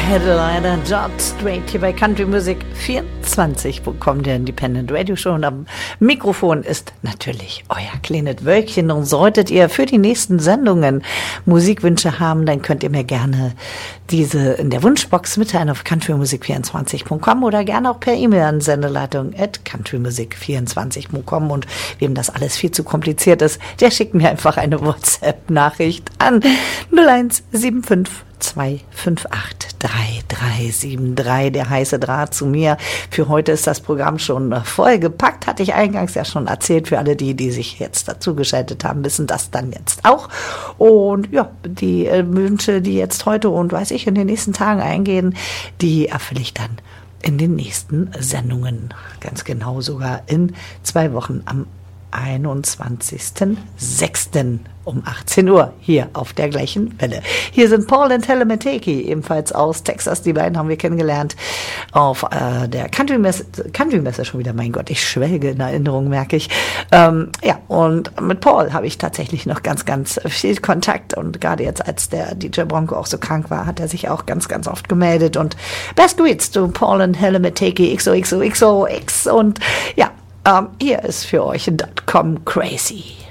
Headliner George Strait hier bei Country Music 24 bekommt der Independent Radio Show und am Mikrofon ist natürlich euer kleines Wölkchen. Und solltet ihr für die nächsten Sendungen Musikwünsche haben, dann könnt ihr mir gerne diese in der Wunschbox mitteilen auf countrymusic24.com oder gerne auch per E-Mail an sendeleitung@countrymusic24.com. Und wem das alles viel zu kompliziert ist, der schickt mir einfach eine WhatsApp-Nachricht an 0175 258 3373, der heiße Draht zu mir. Für heute ist das Programm schon vollgepackt, hatte ich eingangs ja schon erzählt. Für alle die sich jetzt dazugeschaltet haben, wissen das dann jetzt auch. Und ja, die Wünsche, die jetzt heute und weiß ich in den nächsten Tagen eingehen, die erfülle ich dann in den nächsten Sendungen. Ganz genau sogar in 2 Wochen am 21.06. um 18 Uhr hier auf der gleichen Welle. Hier sind Paul und Helen Mateki, ebenfalls aus Texas. Die beiden haben wir kennengelernt auf der Country-Messe schon wieder. Mein Gott, ich schwelge in Erinnerung, merke ich. Ja, und mit Paul habe ich tatsächlich noch ganz, ganz viel Kontakt. Und gerade jetzt, als der DJ Bronco auch so krank war, hat er sich auch ganz, ganz oft gemeldet. Und best greets to Paul und Helen Mateki, XOXOXOX. Und ja, hier ist für euch .com Crazy.